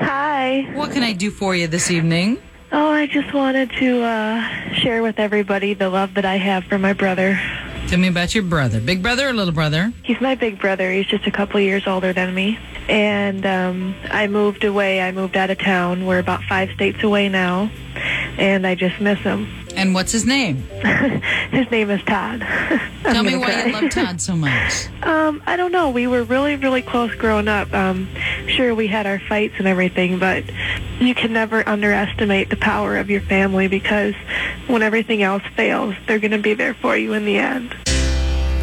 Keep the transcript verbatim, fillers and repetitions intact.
Hi. What can I do for you this evening? Oh, I just wanted to uh, share with everybody the love that I have for my brother. Tell me about your brother. Big brother or little brother? He's my big brother. He's just a couple years older than me. And um, I moved away. I moved out of town. We're about five states away now. And I just miss him. And what's his name? His name is Todd. Tell me why you love Todd so much. Um, I don't know. We were really, really close growing up. Um, sure, we had our fights and everything, but you can never underestimate the power of your family because when everything else fails, they're going to be there for you in the end.